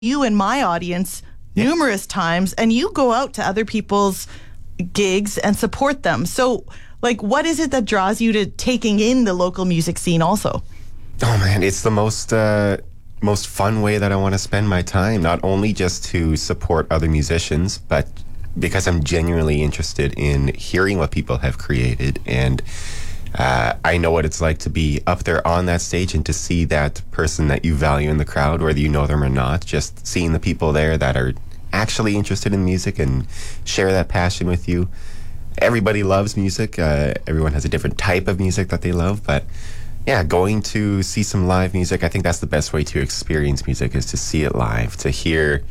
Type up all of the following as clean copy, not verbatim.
you in my audience numerous times, and you go out to other people's gigs and support them. So, like, what is it that draws you to taking in the local music scene also? Oh man, it's the most fun way that I want to spend my time, not only just to support other musicians, but because I'm genuinely interested in hearing what people have created. And I know what it's like to be up there on that stage and to see that person that you value in the crowd, whether you know them or not, just seeing the people there that are actually interested in music and share that passion with you. Everybody loves music. Everyone has a different type of music that they love, but yeah, going to see some live music, I think that's the best way to experience music, is to see it live, to hear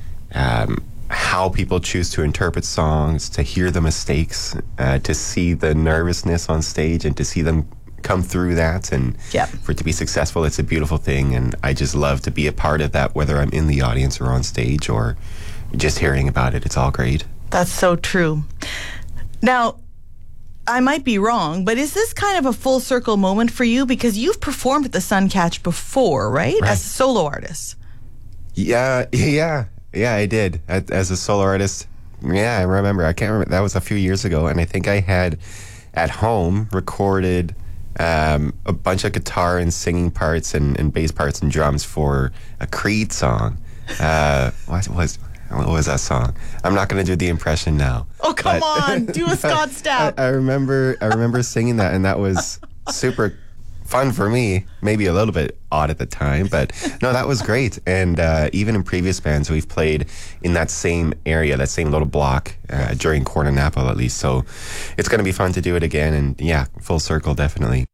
how people choose to interpret songs, to hear the mistakes, to see the nervousness on stage and to see them come through that, and for it to be successful. It's a beautiful thing, and I just love to be a part of that, whether I'm in the audience or on stage or just hearing about it. It's all great. That's so true. Now, I might be wrong, but is this kind of a full circle moment for you? Because you've performed at the Suncatch before, right? As a solo artist. Yeah, I did. As a solo artist, I remember. I can't remember. That was a few years ago, and I think I had, at home, recorded a bunch of guitar and singing parts and bass parts and drums for a Creed song. What was that song? I'm not going to do the impression now. Oh, come on. Do a Scott Stapp. I remember singing that, and that was super fun for me. Maybe a little bit odd at the time, but no, that was great. And even in previous bands, we've played in that same area, that same little block during Corn and Apple, at least. So it's going to be fun to do it again. And yeah, full circle, definitely.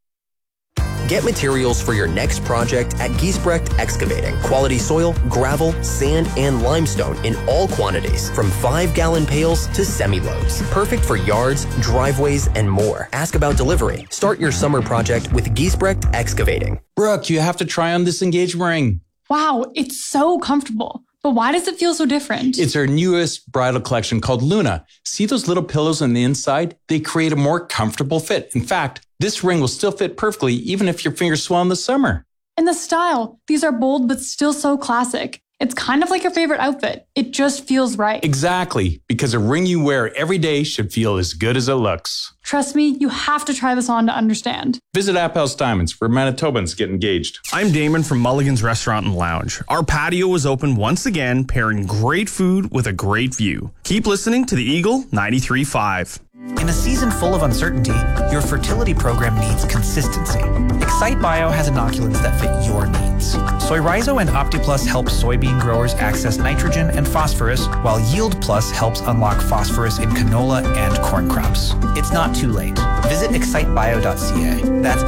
Get materials for your next project at Giesbrecht Excavating. Quality soil, gravel, sand, and limestone in all quantities, from 5-gallon pails to semi-loads. Perfect for yards, driveways, and more. Ask about delivery. Start your summer project with Giesbrecht Excavating. Brooke, you have to try on this engagement ring. Wow, it's so comfortable. But why does it feel so different? It's our newest bridal collection called Luna. See those little pillows on the inside? They create a more comfortable fit. In fact, this ring will still fit perfectly even if your fingers swell in the summer. And the style. These are bold but still so classic. It's kind of like your favorite outfit. It just feels right. Exactly, because a ring you wear every day should feel as good as it looks. Trust me, you have to try this on to understand. Visit Appel's Diamonds, where Manitobans get engaged. I'm Damon from Mulligan's Restaurant and Lounge. Our patio is open once again, pairing great food with a great view. Keep listening to the Eagle 93.5. In a season full of uncertainty, your fertility program needs consistency. Excite Bio has inoculants that fit your needs. Soy Rhizo and OptiPlus help soybean growers access nitrogen and phosphorus, while Yield Plus helps unlock phosphorus in canola and corn crops. It's not too late. Visit excitebio.ca. That's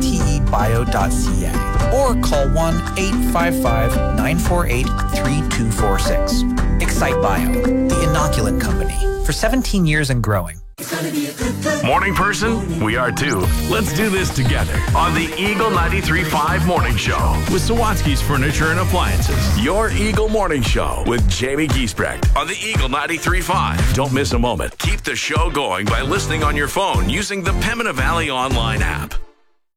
XITEbio.ca. Or call 1-855-948-3246. Excite Bio, the inoculant company, for 17 years and growing. Morning person? We are too. Let's do this together on the Eagle 93.5 Morning Show with Sawatsky's Furniture and Appliances. Your Eagle Morning Show with Jamie Giesbrecht on the Eagle 93.5. Don't miss a moment. Keep the show going by listening on your phone using the Pembina Valley online app.